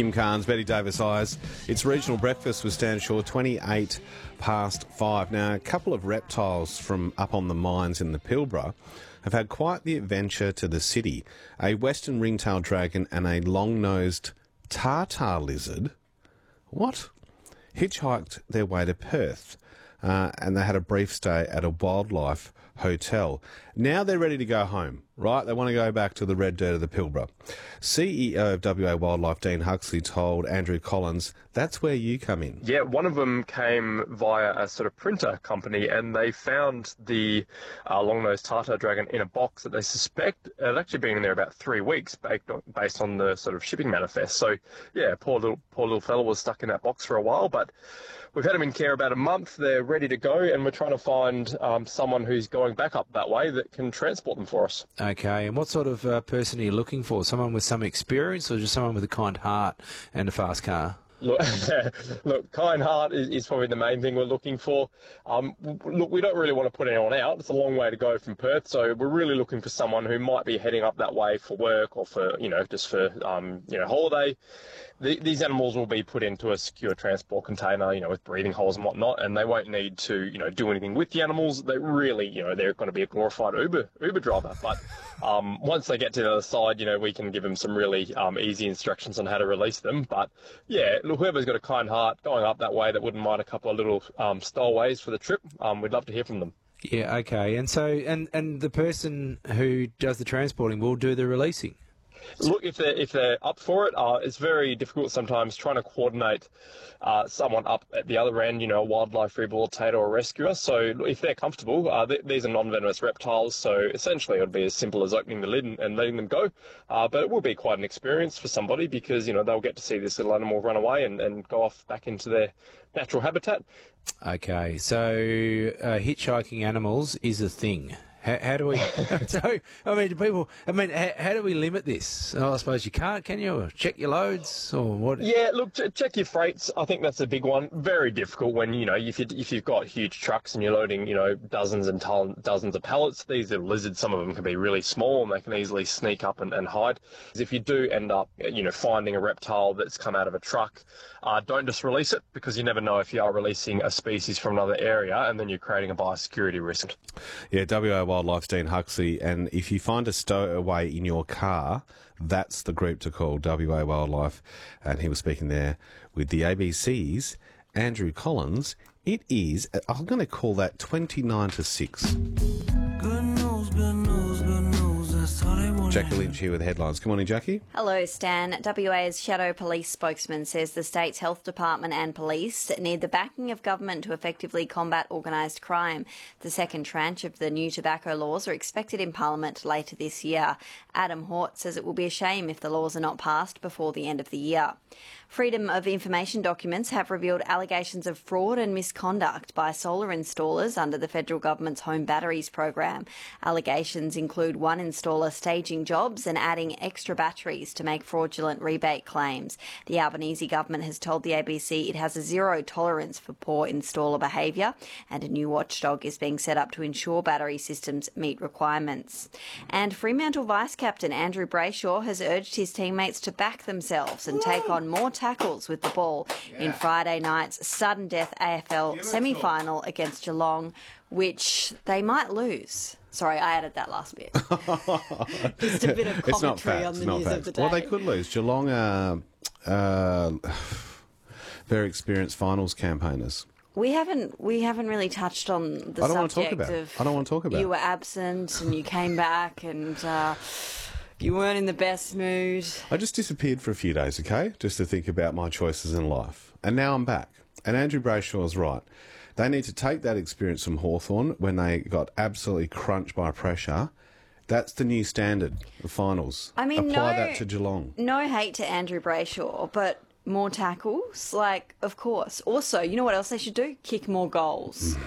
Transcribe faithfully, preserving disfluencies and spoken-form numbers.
Kim Carnes, Betty Davis-Eyes. It's Regional Breakfast with Stan Shaw, twenty-eight past five. Now, a couple of reptiles from up on the mines in the Pilbara have had quite the adventure to the city. A western ringtail dragon and a long-nosed tartar lizard, what? Hitchhiked their way to Perth, uh, and they had a brief stay at a wildlife hotel. Now they're ready to go home, right? They want to go back to the red dirt of the Pilbara. C E O of W A Wildlife, Dean Huxley, told Andrew Collins, that's where you come in. Yeah, one of them came via a sort of printer company, and they found the uh, long-nosed tartar dragon in a box that they suspect had actually been in there about three weeks based on, based on the sort of shipping manifest. So, yeah, poor little poor little fella was stuck in that box for a while, but we've had them in care about a month. They're ready to go, and we're trying to find um, someone who's going back up that way that can transport them for us. Okay, and what sort of uh, person are you looking for? Someone with some experience, or just someone with a kind heart and a fast car? Look, look, kind heart is, is probably the main thing we're looking for. Um, look, we don't really want to put anyone out. It's a long way to go from Perth, so we're really looking for someone who might be heading up that way for work or for, you know, just for, um, you know, holiday. The, these animals will be put into a secure transport container, you know, with breathing holes and whatnot, and they won't need to, you know, do anything with the animals. They really, you know, they're going to be a glorified Uber Uber driver. But um, once they get to the other side, you know, we can give them some really um, easy instructions on how to release them. But yeah, look, whoever's got a kind heart going up that way that wouldn't mind a couple of little um, stowaways for the trip, um, we'd love to hear from them. Yeah, okay. And so, and, and the person who does the transporting will do the releasing? Look, if they're, if they're up for it, uh, it's very difficult sometimes trying to coordinate uh, someone up at the other end, you know, a wildlife rehabilitator or a rescuer. So if they're comfortable, uh, th- these are non-venomous reptiles, so essentially it would be as simple as opening the lid and, and letting them go. Uh, but it will be quite an experience for somebody because, you know, they'll get to see this little animal run away and, and go off back into their natural habitat. Okay, so uh, hitchhiking animals is a thing. How, how do we? So, I mean, do people? I mean, how, how do we limit this? Oh, I suppose you can't, can you? Or check your loads, or what? Yeah, look, ch- check your freights. I think that's a big one. Very difficult when you know if you if you've got huge trucks and you're loading, you know, dozens and ton- dozens of pallets. These are lizards. Some of them can be really small and they can easily sneak up and, and hide. If you do end up, you know, finding a reptile that's come out of a truck, uh, don't just release it because you never know if you are releasing a species from another area and then you're creating a biosecurity risk. Yeah, W A Wildlife's Dean Huxley, and if you find a stowaway in your car, that's the group to call, W A Wildlife. And he was speaking there with the A B C's Andrew Collins. It is, I'm going to call that twenty-nine to six. Good news, good news, good news. That's all they want. Jackie Lynch here with the headlines. Good morning, Jackie. Hello, Stan. W A's Shadow Police spokesman says the state's health department and police need the backing of government to effectively combat organised crime. The second tranche of the new tobacco laws are expected in Parliament later this year. Adam Hort says it will be a shame if the laws are not passed before the end of the year. Freedom of Information documents have revealed allegations of fraud and misconduct by solar installers under the federal government's Home Batteries program. Allegations include one installer staging jobs and adding extra batteries to make fraudulent rebate claims. The Albanese government has told the A B C it has a zero tolerance for poor installer behaviour, and a new watchdog is being set up to ensure battery systems meet requirements. And Fremantle Vice-Captain Andrew Brayshaw has urged his teammates to back themselves and take on more tackles with the ball yeah. in Friday night's sudden death A F L semi-final against Geelong, which they might lose. Sorry, I added that last bit. Just a bit of commentary it's not fact, on the it's not news fact. of the day. Well, they could lose. Geelong are uh, very experienced finals campaigners. We haven't we haven't really touched on the I don't want to talk subject about of it. I don't want to talk about you it. were absent and you came back and uh, you weren't in the best mood. I just disappeared for a few days, okay, just to think about my choices in life. And now I'm back. And Andrew Brayshaw is right. They need to take that experience from Hawthorn when they got absolutely crunched by pressure. That's the new standard, the finals. I mean, Apply no, that to Geelong. No hate to Andrew Brayshaw, but more tackles, like, of course. Also, you know what else they should do? Kick more goals.